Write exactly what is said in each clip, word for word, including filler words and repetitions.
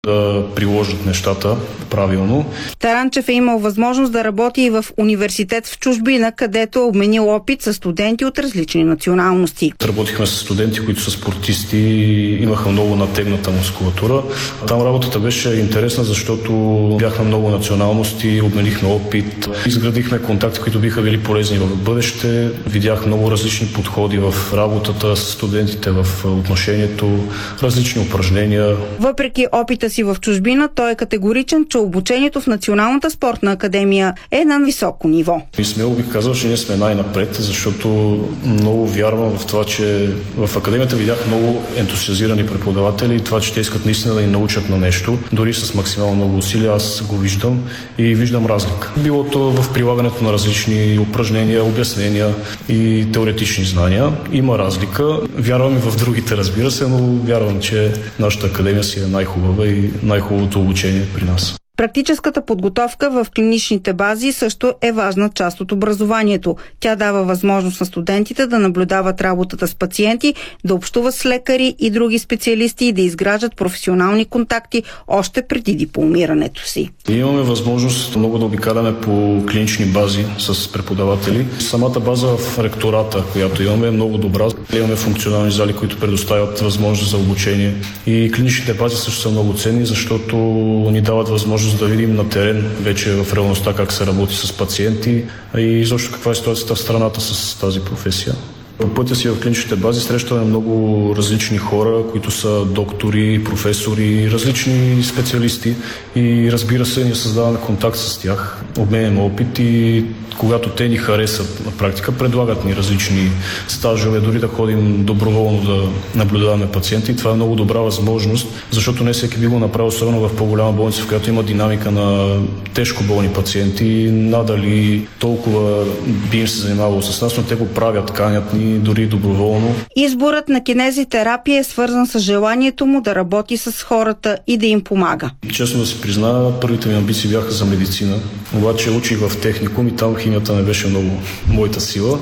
да приложат нещата правилно. Таранчев е имал възможност да работи и в университет в чужбина, където е обменил опит с студенти от различни националности. Работихме с студенти, които са спортисти и имаха много натегната мускулатура. Там работата беше интересна, защото бяхме много националности, обменихме опит, изградихме контакти, които биха били полезни в бъдеще. Видях много различни подходи в работата с студентите, в отношението, различни упражнения. Въпреки опита си в чужбина, той е категоричен, че обучението в Националната спортна академия е на високо ниво. И смело бих казал, че ние сме най-напред, защото много вярвам в това, че в академията видях много ентусиазирани преподаватели и това, че те искат наистина да ни научат на нещо. Дори с максимално много усилия аз го виждам и виждам разлика. Било то в прилагането на различни упражнения, обяснения и теоретични знания. Има разлика. Вярвам и в другите, разбира се, но вярвам, че нашата академия си е най-хубава и най-хубавото обучение при нас. Практическата подготовка в клиничните бази също е важна част от образованието. Тя дава възможност на студентите да наблюдават работата с пациенти, да общуват с лекари и други специалисти и да изграждат професионални контакти още преди дипломирането си. Имаме възможност много да обикаляме по клинични бази с преподаватели. Самата база в ректората, която имаме, е много добра. Имаме функционални зали, които предоставят възможност за обучение. И клиничните бази също са много ценни, защото ни дават възможност да видим на терен вече в реалността как се работи с пациенти и изобщо каква е ситуацията в страната с тази професия. По пътя си в клиничните бази срещаме много различни хора, които са доктори, професори, различни специалисти и разбира се, ние създаваме контакт с тях, обменяме опит и когато те ни харесат на практика, предлагат ни различни стажове, дори да ходим доброволно да наблюдаваме пациенти. Това е много добра възможност, защото не всеки би го направил, особено в по-голяма болница, в която има динамика на тежко болни пациенти. Надали толкова би им се занимавало с нас, но те го правят, канят ни дори доброволно. Изборът на кинезитерапия е свързан с желанието му да работи с хората и да им помага. Честно да си призная, първите ми амбиции бяха за медицина, обаче учих в техникум и там химията не беше много моята сила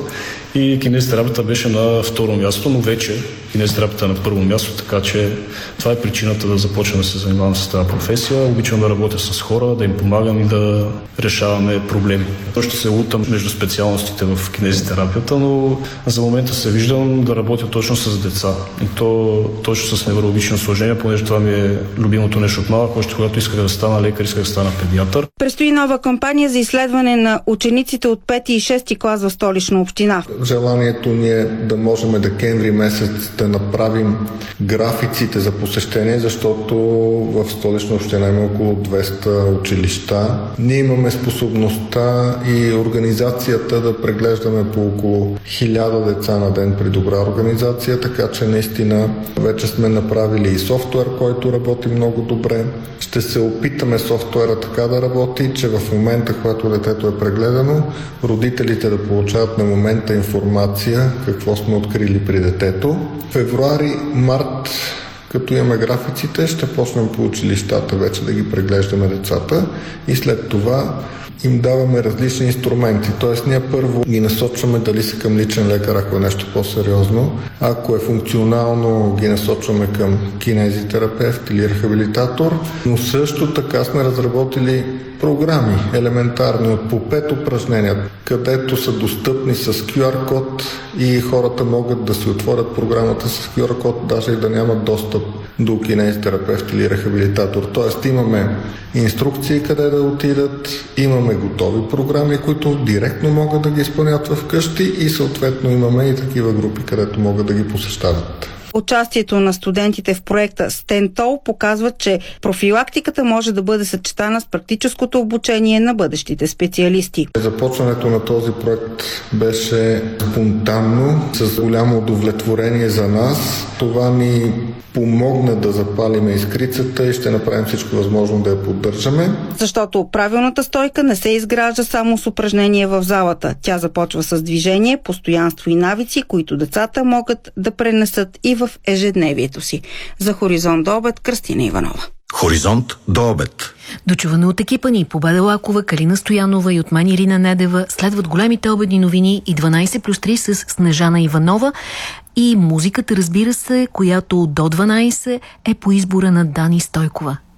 и кинезитерапията беше на второ място, но вече кинезитерапията е на първо място, така че това е причината да започна да се занимавам с тази професия. Обичам да работя с хора, да им помагам и да решаваме проблеми. Още се лутам между специалностите в кинезитерапията, но за момента се виждам да работя точно с деца и то точно с неврологични усложнения, понеже това ми е любимото нещо от малък. Още когато исках да стана лекар, исках да стана педиатър. Предстои нова кампания за изследване на учениците от пети и шести клас в Столична община. Желанието ни е да можем декември месец да направим графиците за посещение, защото в Столична община има около двеста училища. Ние имаме способността и организацията да преглеждаме по около хиляда деца на ден при добра организация, така че наистина вече сме направили и софтуер, който работи много добре. Ще се опитаме софтуера така да работи, че в момента, когато детето е прегледано, родителите да получават на момента информация какво сме открили при детето. Февруари, март, като имаме графиците, ще почнем по училищата вече да ги преглеждаме децата и след това им даваме различни инструменти. Тоест ние първо ги насочваме дали са към личен лекар, ако е нещо по-сериозно. Ако е функционално, ги насочваме към кинезитерапевт или рехабилитатор. Но също така сме разработили програми, елементарни от по пет упражнения, където са достъпни с кю ар код и хората могат да си отворят програмата с кю ар код, даже и да нямат достъп до кинезитерапевт или рехабилитатор. Тоест имаме инструкции къде да отидат, имаме готови програми, които директно могат да ги изпълнят вкъщи и съответно имаме и такива групи, където могат да ги посещават. Участието на студентите в проекта Стентол показва, че профилактиката може да бъде съчетана с практическото обучение на бъдещите специалисти. Започването на този проект беше спонтанно, с голямо удовлетворение за нас. Това ни помогна да запалиме искрицата и ще направим всичко възможно да я поддържаме. Защото правилната стойка не се изгражда само с упражнения в залата. Тя започва с движение, постоянство и навици, които децата могат да пренесат и в ежедневието си. За Хоризонт до обед, Кръстина Иванова. Хоризонт до обед. Дочуване от екипа ни Победа Лакова, Калина Стоянова и от мен Ирина Недева. Следват големите обедни новини и дванайсет плюс три с Снежана Иванова. И музиката, разбира се, която до дванайсет е по избора на Дани Стойкова.